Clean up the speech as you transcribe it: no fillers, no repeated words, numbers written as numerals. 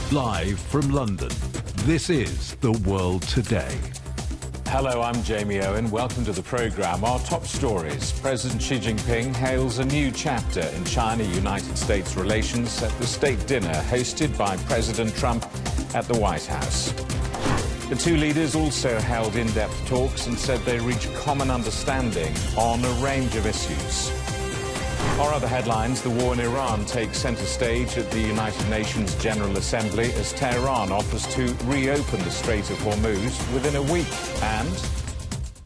Live from London, this is The World Today. Hello, I'm Jamie Owen. Welcome to the programme. Our top stories. President Xi Jinping hails a new chapter in China-United States relations at the state dinner hosted by President Trump at the White House. The two leaders also held in-depth talks and said they reached common understanding on a range of issues. Our other headlines: the war in Iran takes centre stage at the United Nations General Assembly as Tehran offers to reopen the Strait of Hormuz within a week. And